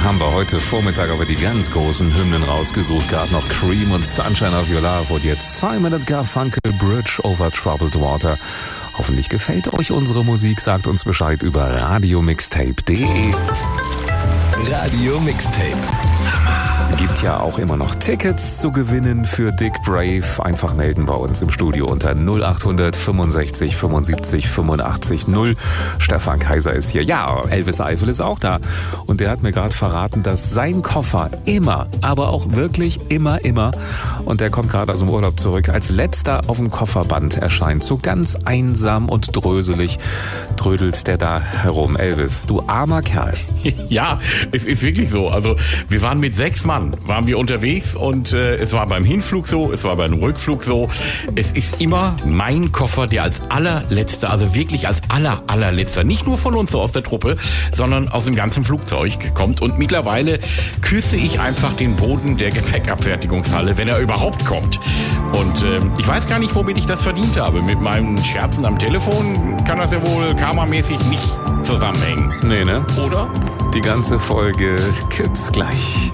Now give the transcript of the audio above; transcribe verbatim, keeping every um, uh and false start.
haben wir heute Vormittag aber die ganz großen Hymnen rausgesucht. Gerade noch Cream und Sunshine of Your Love und jetzt Simon and Garfunkel, Bridge over Troubled Water. Hoffentlich gefällt euch unsere Musik. Sagt uns Bescheid über radiomixtape punkt de. Radio Mixtape. Gibt ja auch immer noch Tickets zu gewinnen für Dick Brave. Einfach melden bei uns im Studio unter null acht hundert fünfundsechzig fünfundsiebzig fünfundachtzig null. Stefan Kaiser ist hier. Ja, Elvis Eifel ist auch da. Und der hat mir gerade verraten, dass sein Koffer immer, aber auch wirklich immer, immer, und der kommt gerade aus dem Urlaub zurück, als letzter auf dem Kofferband erscheint. So ganz einsam und dröselig trödelt der da herum. Elvis, du armer Kerl. Ja, es ist wirklich so. Also wir waren mit sechs Mann, waren wir unterwegs und äh, es war beim Hinflug so, es war beim Rückflug so. Es ist immer mein Koffer, der als allerletzter, also wirklich als aller, allerletzter, nicht nur von uns so aus der Truppe, sondern aus dem ganzen Flugzeug kommt. Und mittlerweile küsse ich einfach den Boden der Gepäckabfertigungshalle, wenn er überhaupt kommt. Und äh, ich weiß gar nicht, womit ich das verdient habe. Mit meinen Scherzen am Telefon kann das ja wohl karmamäßig nicht zusammenhängen. Nee, ne? Oder? Die ganze Folge gibt's gleich.